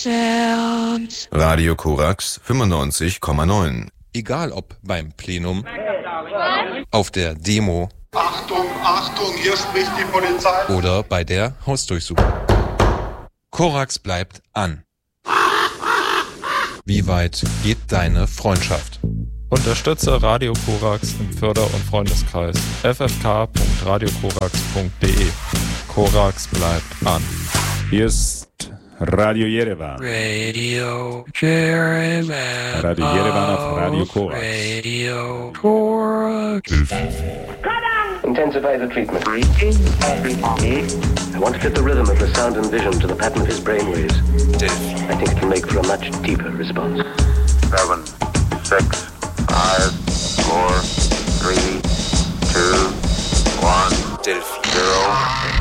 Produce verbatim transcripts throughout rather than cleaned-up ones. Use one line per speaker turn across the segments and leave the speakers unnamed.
Sounds. Radio Korax fünfundneunzig Komma neun.
Egal ob beim Plenum, auf der Demo,
Achtung, Achtung, hier spricht die Polizei,
oder bei der Hausdurchsuchung. Korax bleibt an. Wie weit geht deine Freundschaft?
Unterstütze Radio Korax im Förder- und Freundeskreis f f k punkt radio korax punkt d e. Korax bleibt an.
Hier ist Radio Yerevan.
Radio Yerevan.
Radio Yerevan auf Radio Korax.
Radio Korax.
Intensify the treatment. I want to fit the rhythm of the sound and vision to the pattern of his brainwaves. I think it will make for a much deeper response.
Seven, six, five, four, three, two, one, zero.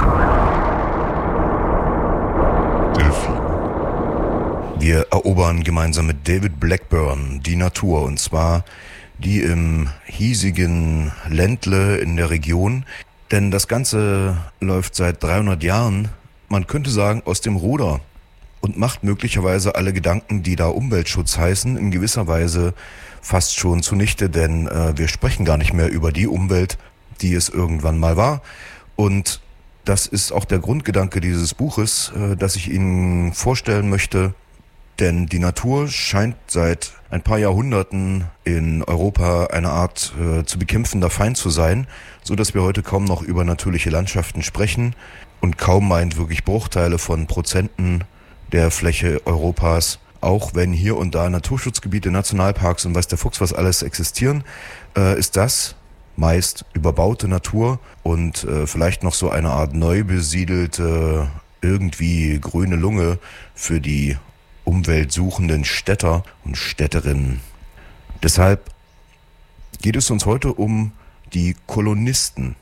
Wir erobern gemeinsam mit David Blackburn die Natur, und zwar die im hiesigen Ländle in der Region. Denn das Ganze läuft seit dreihundert Jahren, man könnte sagen, aus dem Ruder und macht möglicherweise alle Gedanken, die da Umweltschutz heißen, in gewisser Weise fast schon zunichte. Denn äh, wir sprechen gar nicht mehr über die Umwelt, die es irgendwann mal war. Und das ist auch der Grundgedanke dieses Buches, äh, das ich Ihnen vorstellen möchte. Denn die Natur scheint seit ein paar Jahrhunderten in Europa eine Art äh, zu bekämpfender Feind zu sein, so dass wir heute kaum noch über natürliche Landschaften sprechen und kaum meint wirklich Bruchteile von Prozenten der Fläche Europas, auch wenn hier und da Naturschutzgebiete, Nationalparks und weiß der Fuchs was alles existieren, äh, ist das meist überbaute Natur und äh, vielleicht noch so eine Art neu besiedelte, irgendwie grüne Lunge für die umweltsuchenden Städter und Städterinnen. Deshalb geht es uns heute um die Kolonisten.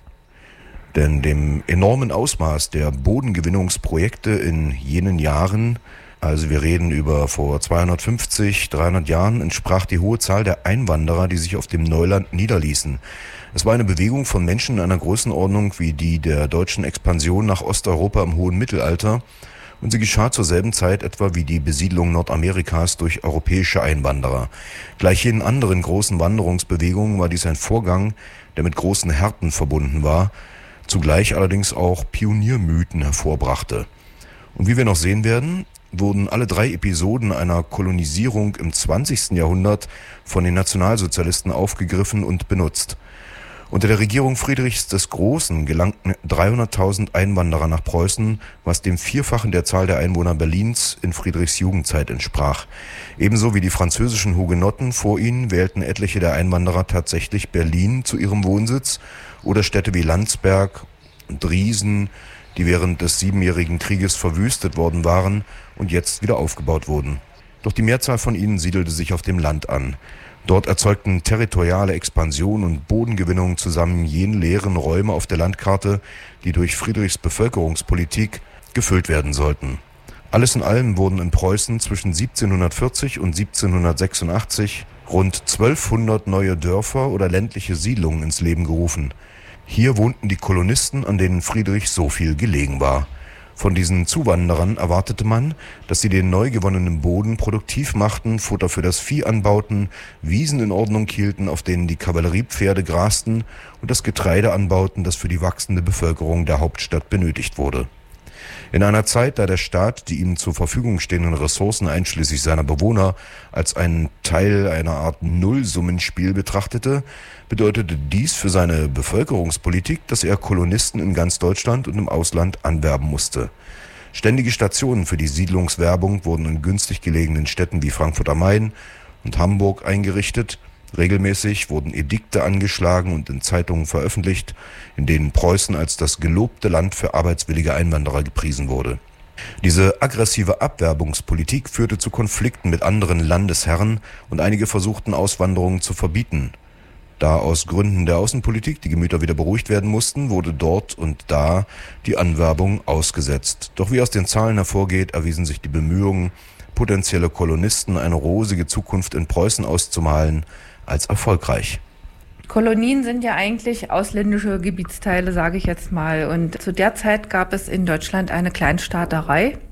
Denn dem enormen Ausmaß der Bodengewinnungsprojekte in jenen Jahren, also wir reden über vor zweihundertfünfzig, dreihundert Jahren, entsprach die hohe Zahl der Einwanderer, die sich auf dem Neuland niederließen. Es war eine Bewegung von Menschen in einer Größenordnung wie die der deutschen Expansion nach Osteuropa im hohen Mittelalter, und sie geschah zur selben Zeit etwa wie die Besiedlung Nordamerikas durch europäische Einwanderer. Gleich jenen anderen großen Wanderungsbewegungen war dies ein Vorgang, der mit großen Härten verbunden war, zugleich allerdings auch Pioniermythen hervorbrachte. Und wie wir noch sehen werden, wurden alle drei Episoden einer Kolonisierung im zwanzigsten Jahrhundert von den Nationalsozialisten aufgegriffen und benutzt. Unter der Regierung Friedrichs des Großen gelangten dreihunderttausend Einwanderer nach Preußen, was dem Vierfachen der Zahl der Einwohner Berlins in Friedrichs Jugendzeit entsprach. Ebenso wie die französischen Hugenotten vor ihnen wählten etliche der Einwanderer tatsächlich Berlin zu ihrem Wohnsitz oder Städte wie Landsberg und Driesen, die während des Siebenjährigen Krieges verwüstet worden waren und jetzt wieder aufgebaut wurden. Doch die Mehrzahl von ihnen siedelte sich auf dem Land an. Dort erzeugten territoriale Expansion und Bodengewinnung zusammen jene leeren Räume auf der Landkarte, die durch Friedrichs Bevölkerungspolitik gefüllt werden sollten. Alles in allem wurden in Preußen zwischen siebzehnhundertvierzig und siebzehnhundertsechsundachtzig rund zwölfhundert neue Dörfer oder ländliche Siedlungen ins Leben gerufen. Hier wohnten die Kolonisten, an denen Friedrich so viel gelegen war. Von diesen Zuwanderern erwartete man, dass sie den neu gewonnenen Boden produktiv machten, Futter für das Vieh anbauten, Wiesen in Ordnung hielten, auf denen die Kavalleriepferde grasten, und das Getreide anbauten, das für die wachsende Bevölkerung der Hauptstadt benötigt wurde. In einer Zeit, da der Staat die ihm zur Verfügung stehenden Ressourcen einschließlich seiner Bewohner als einen Teil einer Art Nullsummenspiel betrachtete, bedeutete dies für seine Bevölkerungspolitik, dass er Kolonisten in ganz Deutschland und im Ausland anwerben musste. Ständige Stationen für die Siedlungswerbung wurden in günstig gelegenen Städten wie Frankfurt am Main und Hamburg eingerichtet. Regelmäßig wurden Edikte angeschlagen und in Zeitungen veröffentlicht, in denen Preußen als das gelobte Land für arbeitswillige Einwanderer gepriesen wurde. Diese aggressive Abwerbungspolitik führte zu Konflikten mit anderen Landesherren und einige versuchten Auswanderungen zu verbieten. Da aus Gründen der Außenpolitik die Gemüter wieder beruhigt werden mussten, wurde dort und da die Anwerbung ausgesetzt. Doch wie aus den Zahlen hervorgeht, erwiesen sich die Bemühungen, potenzielle Kolonisten eine rosige Zukunft in Preußen auszumalen, als erfolgreich.
Kolonien sind ja eigentlich ausländische Gebietsteile, sage ich jetzt mal. Und zu der Zeit gab es in Deutschland eine Kleinstaaterei.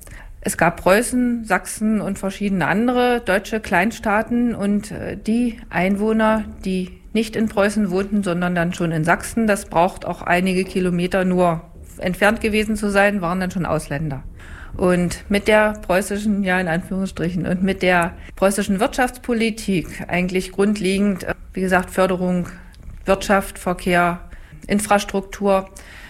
Es gab Preußen, Sachsen und verschiedene andere deutsche Kleinstaaten und die Einwohner, die nicht in Preußen wohnten, sondern dann schon in Sachsen, das braucht auch einige Kilometer nur entfernt gewesen zu sein, waren dann schon Ausländer. Und mit der preußischen, ja in Anführungsstrichen, und mit der preußischen Wirtschaftspolitik eigentlich grundlegend, wie gesagt, Förderung, Wirtschaft, Verkehr, Infrastruktur,